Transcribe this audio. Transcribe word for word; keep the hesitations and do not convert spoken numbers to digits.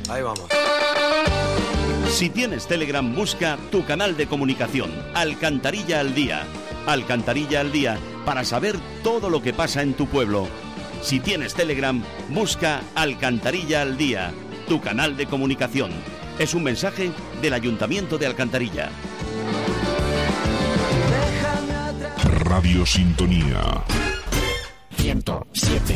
Ahí vamos. Si tienes Telegram, busca tu canal de comunicación, Alcantarilla al Día. Alcantarilla al Día, para saber todo lo que pasa en tu pueblo. Si tienes Telegram, busca Alcantarilla al Día, tu canal de comunicación. Es un mensaje del Ayuntamiento de Alcantarilla. Radio Sintonía ciento siete.